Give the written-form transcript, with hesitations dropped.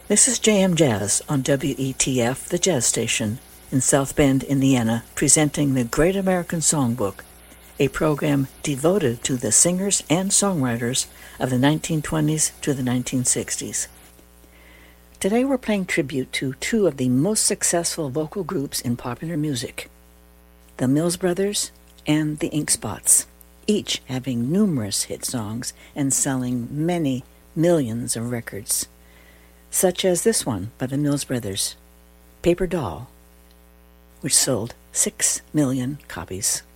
This is JM Jazz on WETF, the jazz station, in South Bend, Indiana, presenting the Great American Songbook, a program devoted to the singers and songwriters of the 1920s to the 1960s. Today we're playing tribute to two of the most successful vocal groups in popular music, the Mills Brothers and the Ink Spots, each having numerous hit songs and selling many millions of records, such as this one by the Mills Brothers, Paper Doll, which sold 6 million copies.